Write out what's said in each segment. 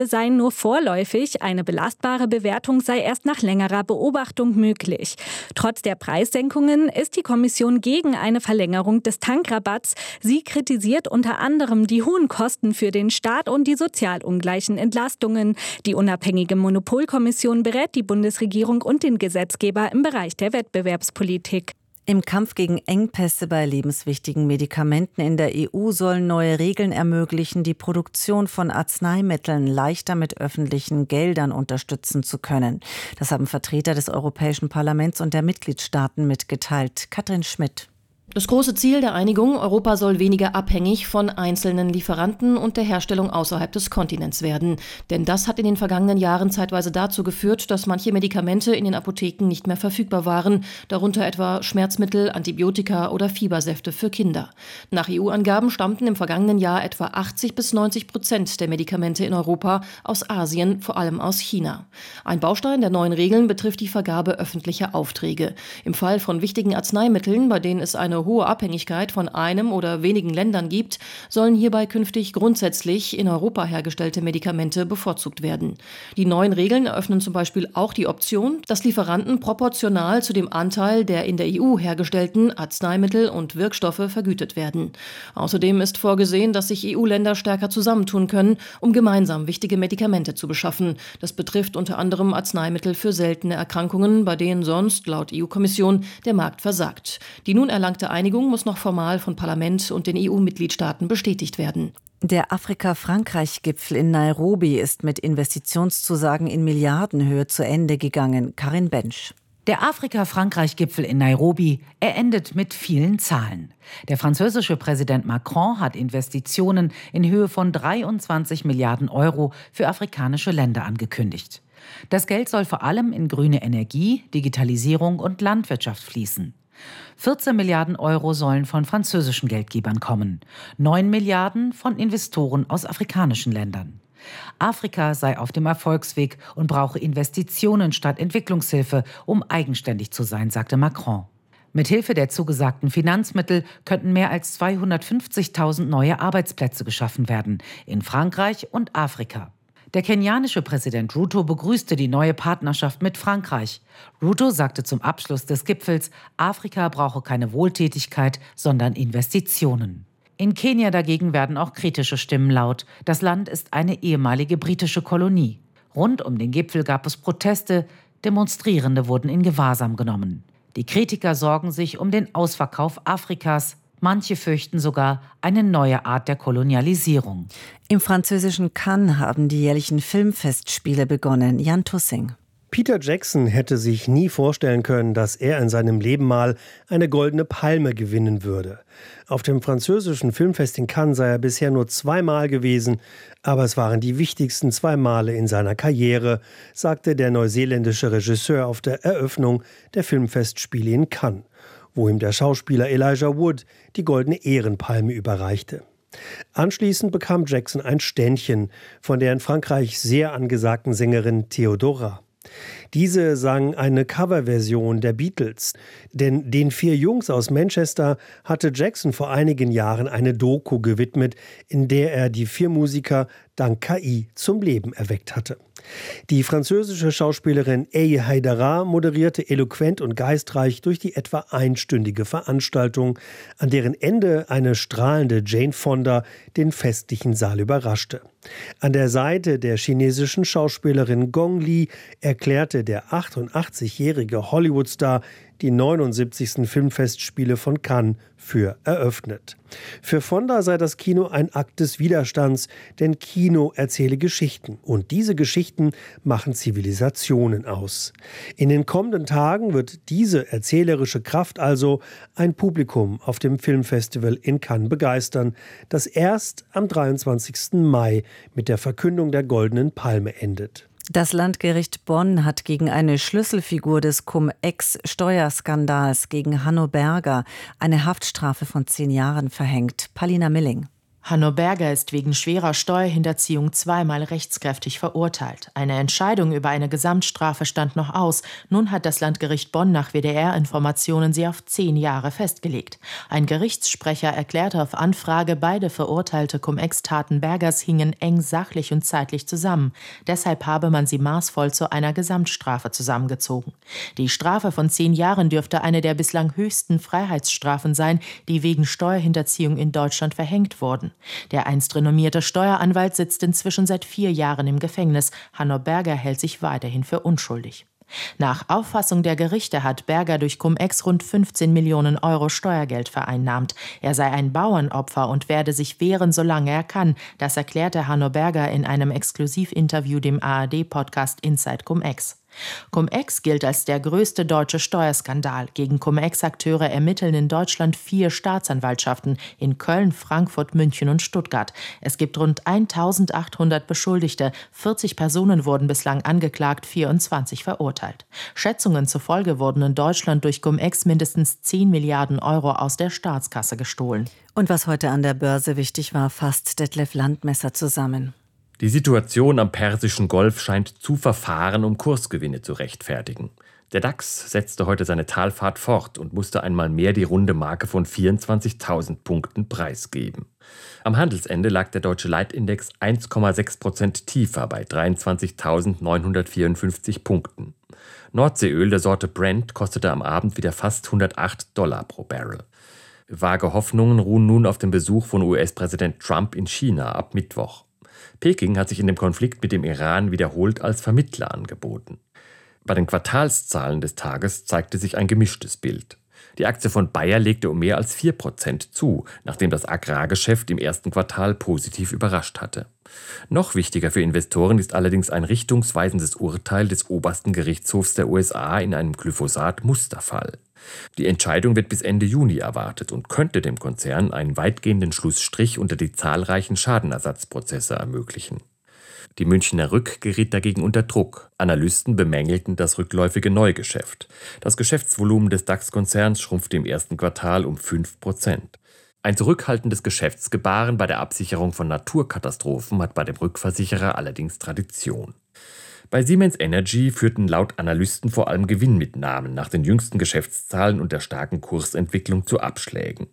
seien nur vorläufig, eine belastbare Bewertung sei erst nach längerer Beobachtung möglich. Trotz der Preissenkungen ist die Kommission gegen eine Verlängerung des Tankrabatts. Sie kritisiert unter anderem die hohen Kosten für den Staat und die sozial ungleichen Entlastungen. Die unabhängige Monopolkommission berät die Bundesregierung und den Gesetzgeber im Bereich der Wettbewerbspolitik. Im Kampf gegen Engpässe bei lebenswichtigen Medikamenten in der EU sollen neue Regeln ermöglichen, die Produktion von Arzneimitteln leichter mit öffentlichen Geldern unterstützen zu können. Das haben Vertreter des Europäischen Parlaments und der Mitgliedstaaten mitgeteilt. Katrin Schmidt. Das große Ziel der Einigung, Europa soll weniger abhängig von einzelnen Lieferanten und der Herstellung außerhalb des Kontinents werden. Denn das hat in den vergangenen Jahren zeitweise dazu geführt, dass manche Medikamente in den Apotheken nicht mehr verfügbar waren, darunter etwa Schmerzmittel, Antibiotika oder Fiebersäfte für Kinder. Nach EU-Angaben stammten im vergangenen Jahr etwa 80-90% der Medikamente in Europa aus Asien, vor allem aus China. Ein Baustein der neuen Regeln betrifft die Vergabe öffentlicher Aufträge. Im Fall von wichtigen Arzneimitteln, bei denen es eine hohe Abhängigkeit von einem oder wenigen Ländern gibt, sollen hierbei künftig grundsätzlich in Europa hergestellte Medikamente bevorzugt werden. Die neuen Regeln eröffnen zum Beispiel auch die Option, dass Lieferanten proportional zu dem Anteil der in der EU hergestellten Arzneimittel und Wirkstoffe vergütet werden. Außerdem ist vorgesehen, dass sich EU-Länder stärker zusammentun können, um gemeinsam wichtige Medikamente zu beschaffen. Das betrifft unter anderem Arzneimittel für seltene Erkrankungen, bei denen sonst, laut EU-Kommission, der Markt versagt. Die nun erlangte Einigung muss noch formal von Parlament und den EU-Mitgliedstaaten bestätigt werden. Der Afrika-Frankreich-Gipfel in Nairobi ist mit Investitionszusagen in Milliardenhöhe zu Ende gegangen. Karin Bensch. Der Afrika-Frankreich-Gipfel in Nairobi, endet mit vielen Zahlen. Der französische Präsident Macron hat Investitionen in Höhe von 23 Milliarden Euro für afrikanische Länder angekündigt. Das Geld soll vor allem in grüne Energie, Digitalisierung und Landwirtschaft fließen. 14 Milliarden Euro sollen von französischen Geldgebern kommen, 9 Milliarden von Investoren aus afrikanischen Ländern. Afrika sei auf dem Erfolgsweg und brauche Investitionen statt Entwicklungshilfe, um eigenständig zu sein, sagte Macron. Mithilfe der zugesagten Finanzmittel könnten mehr als 250.000 neue Arbeitsplätze geschaffen werden, in Frankreich und Afrika. Der kenianische Präsident Ruto begrüßte die neue Partnerschaft mit Frankreich. Ruto sagte zum Abschluss des Gipfels, Afrika brauche keine Wohltätigkeit, sondern Investitionen. In Kenia dagegen werden auch kritische Stimmen laut. Das Land ist eine ehemalige britische Kolonie. Rund um den Gipfel gab es Proteste, Demonstrierende wurden in Gewahrsam genommen. Die Kritiker sorgen sich um den Ausverkauf Afrikas. Manche fürchten sogar eine neue Art der Kolonialisierung. Im französischen Cannes haben die jährlichen Filmfestspiele begonnen. Jan Tussing. Peter Jackson hätte sich nie vorstellen können, dass er in seinem Leben mal eine goldene Palme gewinnen würde. Auf dem französischen Filmfest in Cannes sei er bisher nur 2-mal gewesen, aber es waren die wichtigsten 2 Male in seiner Karriere, sagte der neuseeländische Regisseur auf der Eröffnung der Filmfestspiele in Cannes, wo ihm der Schauspieler Elijah Wood die goldene Ehrenpalme überreichte. Anschließend bekam Jackson ein Ständchen von der in Frankreich sehr angesagten Sängerin Theodora. Diese sang eine Coverversion der Beatles, denn den 4 Jungs aus Manchester hatte Jackson vor einigen Jahren eine Doku gewidmet, in der er die 4 Musiker dank KI zum Leben erweckt hatte. Die französische Schauspielerin Aye Haidara moderierte eloquent und geistreich durch die etwa einstündige Veranstaltung, an deren Ende eine strahlende Jane Fonda den festlichen Saal überraschte. An der Seite der chinesischen Schauspielerin Gong Li erklärte der 88-jährige Hollywood-Star die 79. Filmfestspiele von Cannes für eröffnet. Für Fonda sei das Kino ein Akt des Widerstands, denn Kino erzähle Geschichten und diese Geschichten machen Zivilisationen aus. In den kommenden Tagen wird diese erzählerische Kraft also ein Publikum auf dem Filmfestival in Cannes begeistern, das erst am 23. Mai mit der Verkündung der Goldenen Palme endet. Das Landgericht Bonn hat gegen eine Schlüsselfigur des Cum-Ex-Steuerskandals, gegen Hanno Berger, eine Haftstrafe von 10 Jahren verhängt. Paulina Milling. Hanno Berger ist wegen schwerer Steuerhinterziehung zweimal rechtskräftig verurteilt. Eine Entscheidung über eine Gesamtstrafe stand noch aus. Nun hat das Landgericht Bonn nach WDR-Informationen sie auf 10 Jahre festgelegt. Ein Gerichtssprecher erklärte auf Anfrage, beide verurteilte Cum-Ex-Taten Bergers hingen eng sachlich und zeitlich zusammen. Deshalb habe man sie maßvoll zu einer Gesamtstrafe zusammengezogen. Die Strafe von 10 Jahren dürfte eine der bislang höchsten Freiheitsstrafen sein, die wegen Steuerhinterziehung in Deutschland verhängt wurden. Der einst renommierte Steueranwalt sitzt inzwischen seit 4 Jahren im Gefängnis. Hanno Berger hält sich weiterhin für unschuldig. Nach Auffassung der Gerichte hat Berger durch Cum-Ex rund 15 Millionen Euro Steuergeld vereinnahmt. Er sei ein Bauernopfer und werde sich wehren, solange er kann. Das erklärte Hanno Berger in einem Exklusivinterview dem ARD-Podcast Inside Cum-Ex. Cum-Ex gilt als der größte deutsche Steuerskandal. Gegen Cum-Ex-Akteure ermitteln in Deutschland 4 Staatsanwaltschaften in Köln, Frankfurt, München und Stuttgart. Es gibt rund 1800 Beschuldigte. 40 Personen wurden bislang angeklagt, 24 verurteilt. Schätzungen zufolge wurden in Deutschland durch Cum-Ex mindestens 10 Milliarden Euro aus der Staatskasse gestohlen. Und was heute an der Börse wichtig war, fasst Detlef Landmesser zusammen. Die Situation am Persischen Golf scheint zu verfahren, um Kursgewinne zu rechtfertigen. Der DAX setzte heute seine Talfahrt fort und musste einmal mehr die runde Marke von 24.000 Punkten preisgeben. Am Handelsende lag der deutsche Leitindex 1,6% tiefer bei 23.954 Punkten. Nordseeöl der Sorte Brent kostete am Abend wieder fast $108 pro Barrel. Vage Hoffnungen ruhen nun auf dem Besuch von US-Präsident Trump in China ab Mittwoch. Peking hat sich in dem Konflikt mit dem Iran wiederholt als Vermittler angeboten. Bei den Quartalszahlen des Tages zeigte sich ein gemischtes Bild. Die Aktie von Bayer legte um mehr als 4% zu, nachdem das Agrargeschäft im ersten Quartal positiv überrascht hatte. Noch wichtiger für Investoren ist allerdings ein richtungsweisendes Urteil des obersten Gerichtshofs der USA in einem Glyphosat-Musterfall. Die Entscheidung wird bis Ende Juni erwartet und könnte dem Konzern einen weitgehenden Schlussstrich unter die zahlreichen Schadenersatzprozesse ermöglichen. Die Münchner Rück geriet dagegen unter Druck. Analysten bemängelten das rückläufige Neugeschäft. Das Geschäftsvolumen des DAX-Konzerns schrumpfte im ersten Quartal um 5%. Ein zurückhaltendes Geschäftsgebaren bei der Absicherung von Naturkatastrophen hat bei dem Rückversicherer allerdings Tradition. Bei Siemens Energy führten laut Analysten vor allem Gewinnmitnahmen nach den jüngsten Geschäftszahlen und der starken Kursentwicklung zu Abschlägen.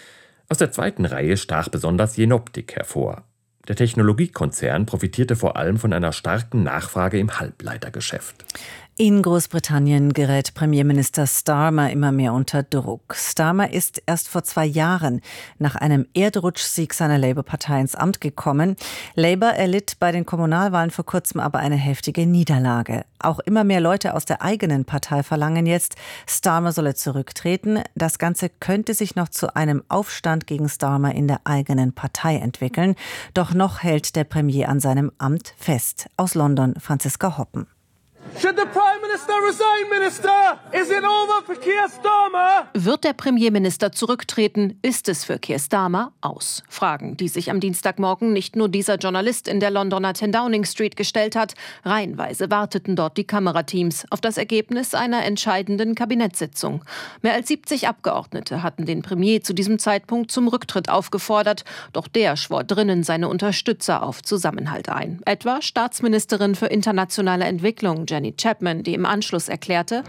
Aus der zweiten Reihe stach besonders Jenoptik hervor. Der Technologiekonzern profitierte vor allem von einer starken Nachfrage im Halbleitergeschäft. In Großbritannien gerät Premierminister Starmer immer mehr unter Druck. Starmer ist erst vor 2 Jahren nach einem Erdrutschsieg seiner Labour-Partei ins Amt gekommen. Labour erlitt bei den Kommunalwahlen vor kurzem aber eine heftige Niederlage. Auch immer mehr Leute aus der eigenen Partei verlangen jetzt, Starmer solle zurücktreten. Das Ganze könnte sich noch zu einem Aufstand gegen Starmer in der eigenen Partei entwickeln. Doch noch hält der Premier an seinem Amt fest. Aus London Franziska Hoppen. Should the Prime Minister resign, Minister? Is it over for Keir Starmer? Wird der Premierminister zurücktreten, ist es für Keir Starmer aus. Fragen, die sich am Dienstagmorgen nicht nur dieser Journalist in der Londoner 10 Downing Street gestellt hat. Reihenweise warteten dort die Kamerateams auf das Ergebnis einer entscheidenden Kabinettssitzung. Mehr als 70 Abgeordnete hatten den Premier zu diesem Zeitpunkt zum Rücktritt aufgefordert. Doch der schwor drinnen seine Unterstützer auf Zusammenhalt ein. Etwa Staatsministerin für internationale Entwicklung Jenny Chapman, die im Anschluss erklärte: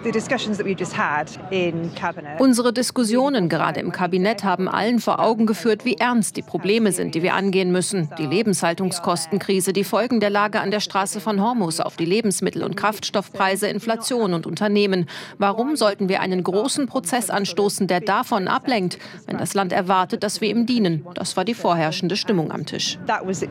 Unsere Diskussionen gerade im Kabinett haben allen vor Augen geführt, wie ernst die Probleme sind, die wir angehen müssen. Die Lebenshaltungskostenkrise, die Folgen der Lage an der Straße von Hormuz auf die Lebensmittel- und Kraftstoffpreise, Inflation und Unternehmen. Warum sollten wir einen großen Prozess anstoßen, der davon ablenkt, wenn das Land erwartet, dass wir ihm dienen? Das war die vorherrschende Stimmung am Tisch.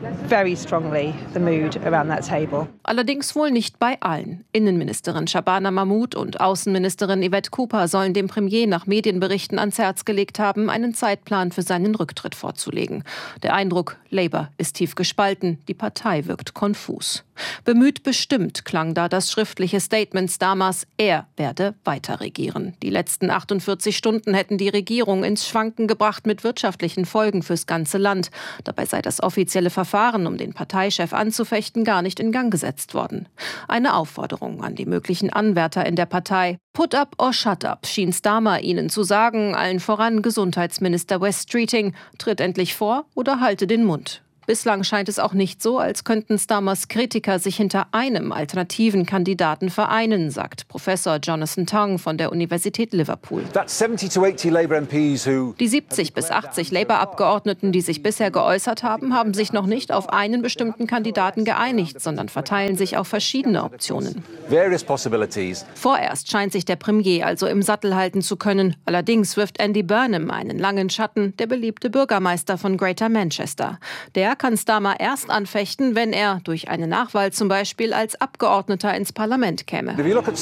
Allerdings wohl nicht bei allen. Innenministerin Shabana Mahmood und Außenministerin Yvette Cooper sollen dem Premier nach Medienberichten ans Herz gelegt haben, einen Zeitplan für seinen Rücktritt vorzulegen. Der Eindruck, Labour ist tief gespalten, die Partei wirkt konfus. Bemüht bestimmt klang da das schriftliche Statement Starmers, er werde weiter regieren. Die letzten 48 Stunden hätten die Regierung ins Schwanken gebracht mit wirtschaftlichen Folgen fürs ganze Land. Dabei sei das offizielle Verfahren, um den Parteichef anzufechten, gar nicht in Gang gesetzt worden. Eine Aufforderung an die möglichen Anwärter in der Partei. Put up or shut up, schien Starmer ihnen zu sagen, allen voran Gesundheitsminister Wes Streeting, tritt endlich vor oder halte den Mund. Bislang scheint es auch nicht so, als könnten Starmers Kritiker sich hinter einem alternativen Kandidaten vereinen, sagt Professor Jonathan Tong von der Universität Liverpool. Die 70 bis 80 Labour-Abgeordneten, die sich bisher geäußert haben, haben sich noch nicht auf einen bestimmten Kandidaten geeinigt, sondern verteilen sich auf verschiedene Optionen. Vorerst scheint sich der Premier also im Sattel halten zu können. Allerdings wirft Andy Burnham einen langen Schatten, der beliebte Bürgermeister von Greater Manchester. Der kann Starmer erst anfechten, wenn er durch eine Nachwahl zum Beispiel als Abgeordneter ins Parlament käme.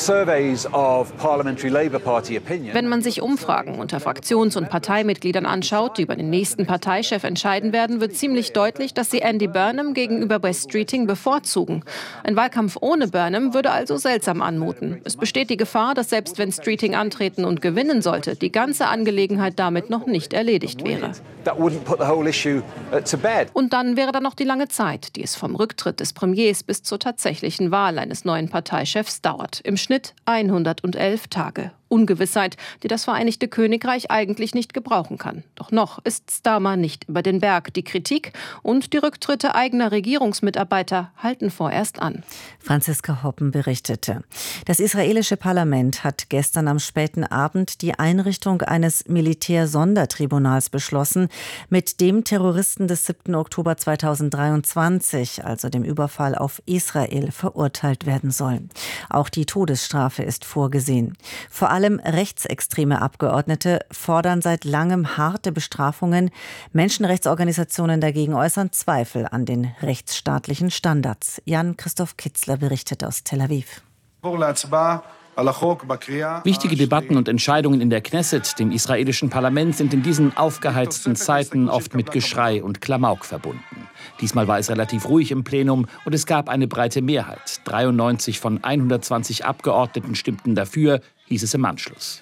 Wenn man sich Umfragen unter Fraktions- und Parteimitgliedern anschaut, die über den nächsten Parteichef entscheiden werden, wird ziemlich deutlich, dass sie Andy Burnham gegenüber Wes Streeting bevorzugen. Ein Wahlkampf ohne Burnham würde also seltsam anmuten. Es besteht die Gefahr, dass selbst wenn Streeting antreten und gewinnen sollte, die ganze Angelegenheit damit noch nicht erledigt wäre. Und dann wäre da noch die lange Zeit, die es vom Rücktritt des Premiers bis zur tatsächlichen Wahl eines neuen Parteichefs dauert. Im Schnitt 111 Tage. Ungewissheit, die das Vereinigte Königreich eigentlich nicht gebrauchen kann. Doch noch ist Starmer nicht über den Berg. Die Kritik und die Rücktritte eigener Regierungsmitarbeiter halten vorerst an. Franziska Hoppen berichtete. Das israelische Parlament hat gestern am späten Abend die Einrichtung eines Militärsondertribunals beschlossen, mit dem Terroristen des 7. Oktober 2023, also dem Überfall auf Israel, verurteilt werden sollen. Auch die Todesstrafe ist vorgesehen. Vor allem rechtsextreme Abgeordnete fordern seit langem harte Bestrafungen. Menschenrechtsorganisationen dagegen äußern Zweifel an den rechtsstaatlichen Standards. Jan-Christoph Kitzler berichtet aus Tel Aviv. Wichtige Debatten und Entscheidungen in der Knesset, dem israelischen Parlament, sind in diesen aufgeheizten Zeiten oft mit Geschrei und Klamauk verbunden. Diesmal war es relativ ruhig im Plenum und es gab eine breite Mehrheit. 93 von 120 Abgeordneten stimmten dafür, hieß es im Anschluss.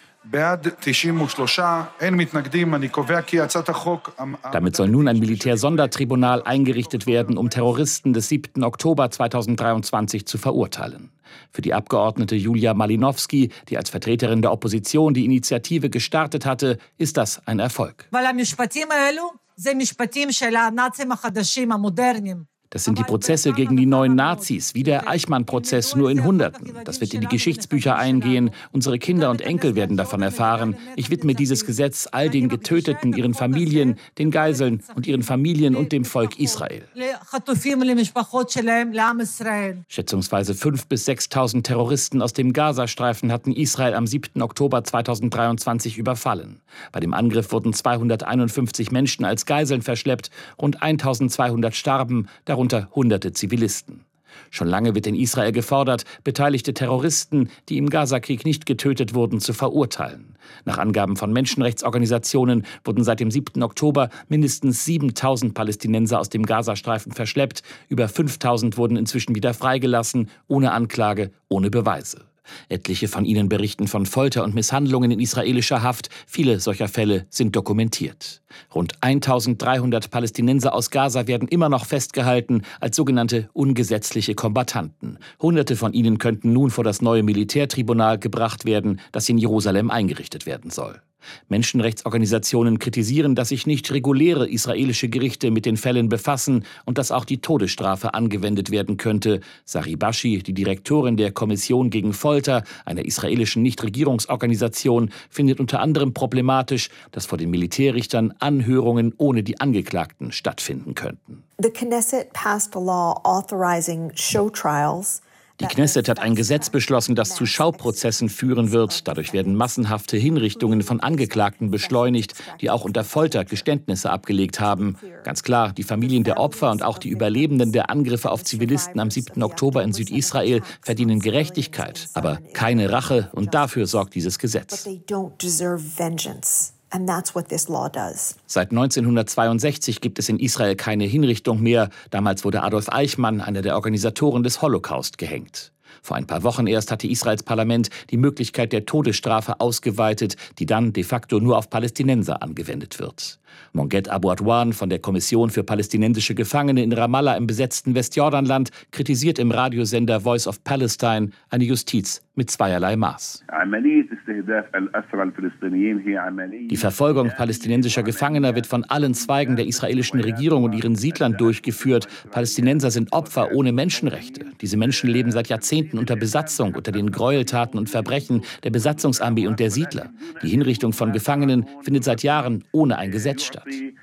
Damit soll nun ein Militärsondertribunal eingerichtet werden, um Terroristen des 7. Oktober 2023 zu verurteilen. Für die Abgeordnete Julia Malinowski, die als Vertreterin der Opposition die Initiative gestartet hatte, ist das ein Erfolg. Das sind die Prozesse gegen die neuen Nazis, wie der Eichmann-Prozess, nur in Hunderten. Das wird in die Geschichtsbücher eingehen. Unsere Kinder und Enkel werden davon erfahren. Ich widme dieses Gesetz all den Getöteten, ihren Familien, den Geiseln und ihren Familien und dem Volk Israel. Schätzungsweise 5.000 bis 6.000 Terroristen aus dem Gazastreifen hatten Israel am 7. Oktober 2023 überfallen. Bei dem Angriff wurden 251 Menschen als Geiseln verschleppt, rund 1.200 starben, darunter Hunderte Zivilisten. Schon lange wird in Israel gefordert, beteiligte Terroristen, die im Gazakrieg nicht getötet wurden, zu verurteilen. Nach Angaben von Menschenrechtsorganisationen wurden seit dem 7. Oktober mindestens 7.000 Palästinenser aus dem Gazastreifen verschleppt. Über 5.000 wurden inzwischen wieder freigelassen, ohne Anklage, ohne Beweise. Etliche von ihnen berichten von Folter und Misshandlungen in israelischer Haft. Viele solcher Fälle sind dokumentiert. Rund 1.300 Palästinenser aus Gaza werden immer noch festgehalten als sogenannte ungesetzliche Kombattanten. Hunderte von ihnen könnten nun vor das neue Militärtribunal gebracht werden, das in Jerusalem eingerichtet werden soll. Menschenrechtsorganisationen kritisieren, dass sich nicht reguläre israelische Gerichte mit den Fällen befassen und dass auch die Todesstrafe angewendet werden könnte. Sari Bashi, die Direktorin der Kommission gegen Folter, einer israelischen Nichtregierungsorganisation, findet unter anderem problematisch, dass vor den Militärrichtern Anhörungen ohne die Angeklagten stattfinden könnten. The Knesset passed a law authorizing show trials. Die Knesset hat ein Gesetz beschlossen, das zu Schauprozessen führen wird. Dadurch werden massenhafte Hinrichtungen von Angeklagten beschleunigt, die auch unter Folter Geständnisse abgelegt haben. Ganz klar, die Familien der Opfer und auch die Überlebenden der Angriffe auf Zivilisten am 7. Oktober in Südisrael verdienen Gerechtigkeit, aber keine Rache, und dafür sorgt dieses Gesetz. And that's what this law does. Seit 1962 gibt es in Israel keine Hinrichtung mehr. Damals wurde Adolf Eichmann, einer der Organisatoren des Holocaust, gehängt. Vor ein paar Wochen erst hatte Israels Parlament die Möglichkeit der Todesstrafe ausgeweitet, die dann de facto nur auf Palästinenser angewendet wird. Monguette Abouatouane von der Kommission für palästinensische Gefangene in Ramallah im besetzten Westjordanland kritisiert im Radiosender Voice of Palestine eine Justiz mit zweierlei Maß. Die Verfolgung palästinensischer Gefangener wird von allen Zweigen der israelischen Regierung und ihren Siedlern durchgeführt. Palästinenser sind Opfer ohne Menschenrechte. Diese Menschen leben seit Jahrzehnten unter Besatzung, unter den Gräueltaten und Verbrechen der Besatzungsarmee und der Siedler. Die Hinrichtung von Gefangenen findet seit Jahren ohne ein Gesetz statt.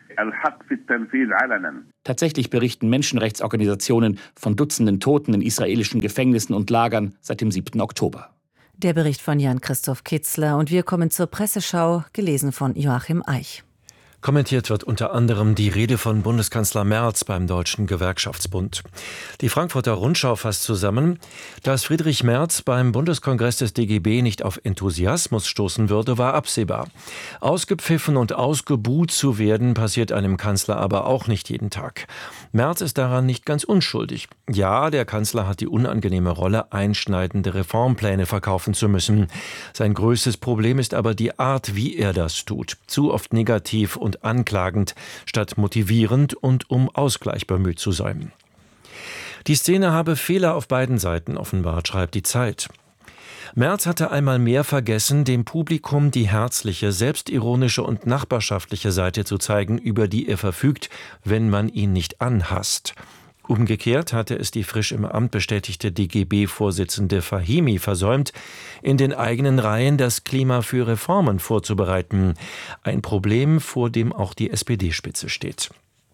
Tatsächlich berichten Menschenrechtsorganisationen von Dutzenden Toten in israelischen Gefängnissen und Lagern seit dem 7. Oktober. Der Bericht von Jan-Christoph Kitzler und wir kommen zur Presseschau, gelesen von Joachim Eich. Kommentiert wird unter anderem die Rede von Bundeskanzler Merz beim Deutschen Gewerkschaftsbund. Die Frankfurter Rundschau fasst zusammen, dass Friedrich Merz beim Bundeskongress des DGB nicht auf Enthusiasmus stoßen würde, war absehbar. Ausgepfiffen und ausgebuht zu werden, passiert einem Kanzler aber auch nicht jeden Tag. Merz ist daran nicht ganz unschuldig. Ja, der Kanzler hat die unangenehme Rolle, einschneidende Reformpläne verkaufen zu müssen. Sein größtes Problem ist aber die Art, wie er das tut. Zu oft negativ und anklagend, statt motivierend und um Ausgleich bemüht zu sein. Die Szene habe Fehler auf beiden Seiten offenbart, schreibt die Zeit. Merz hatte einmal mehr vergessen, dem Publikum die herzliche, selbstironische und nachbarschaftliche Seite zu zeigen, über die er verfügt, wenn man ihn nicht anhasst. Umgekehrt hatte es die frisch im Amt bestätigte DGB-Vorsitzende Fahimi versäumt, in den eigenen Reihen das Klima für Reformen vorzubereiten. Ein Problem, vor dem auch die SPD-Spitze steht.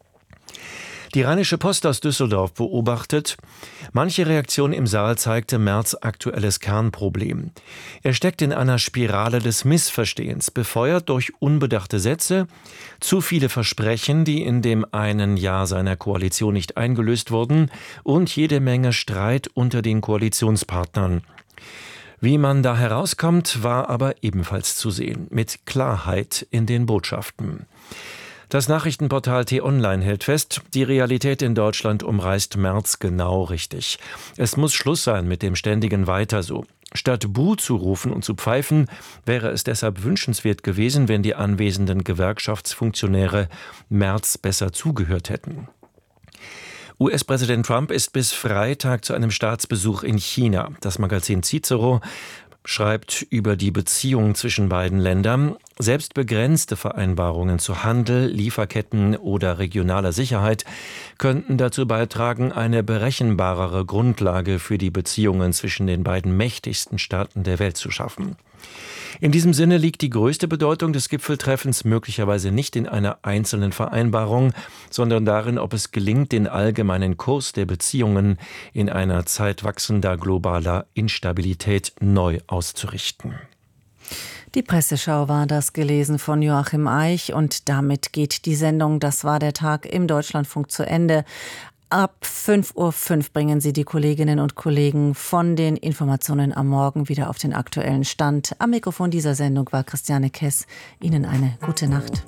Die Rheinische Post aus Düsseldorf beobachtet, manche Reaktion im Saal zeigte Merz' aktuelles Kernproblem. Er steckt in einer Spirale des Missverstehens, befeuert durch unbedachte Sätze, zu viele Versprechen, die in dem einen Jahr seiner Koalition nicht eingelöst wurden, und jede Menge Streit unter den Koalitionspartnern. Wie man da herauskommt, war aber ebenfalls zu sehen, mit Klarheit in den Botschaften. Das Nachrichtenportal T-Online hält fest, die Realität in Deutschland umreißt Merz genau richtig. Es muss Schluss sein mit dem ständigen Weiter so. Statt Buh zu rufen und zu pfeifen, wäre es deshalb wünschenswert gewesen, wenn die anwesenden Gewerkschaftsfunktionäre Merz besser zugehört hätten. US-Präsident Trump ist bis Freitag zu einem Staatsbesuch in China. Das Magazin Cicero schreibt über die Beziehungen zwischen beiden Ländern. Selbst begrenzte Vereinbarungen zu Handel, Lieferketten oder regionaler Sicherheit könnten dazu beitragen, eine berechenbarere Grundlage für die Beziehungen zwischen den beiden mächtigsten Staaten der Welt zu schaffen. In diesem Sinne liegt die größte Bedeutung des Gipfeltreffens möglicherweise nicht in einer einzelnen Vereinbarung, sondern darin, ob es gelingt, den allgemeinen Kurs der Beziehungen in einer Zeit wachsender globaler Instabilität neu auszurichten. Die Presseschau war das, gelesen von Joachim Eich, und damit geht die Sendung Das war der Tag im Deutschlandfunk zu Ende. Ab 5:05 Uhr bringen Sie die Kolleginnen und Kollegen von den Informationen am Morgen wieder auf den aktuellen Stand. Am Mikrofon dieser Sendung war Christiane Kess. Ihnen eine gute Nacht.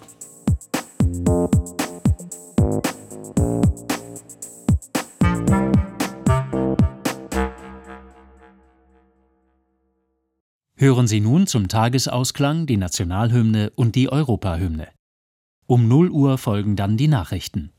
Hören Sie nun zum Tagesausklang die Nationalhymne und die Europahymne. Um 0 Uhr folgen dann die Nachrichten.